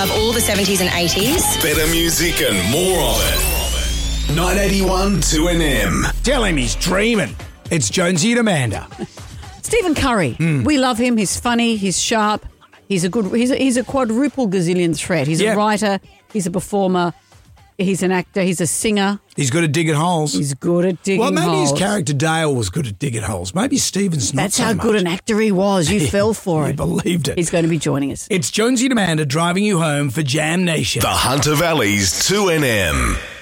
love all the 70s and 80s. Better music and more of it. 981 2NM. Tell him he's dreaming. It's Jonesy and Amanda. Stephen Curry. We love him. He's funny. He's sharp. He's a quadruple gazillion threat. He's a writer. He's a performer. He's an actor. He's a singer. He's good at digging holes. He's good at digging holes. Well, maybe his character Dale was good at digging holes. Maybe Stephen's not That's so how much. good an actor he was. You fell for You it. believed it. He's going to be joining us. It's Jonesy and Amanda driving you home for Jam Nation. The Hunter Valley's 2NM.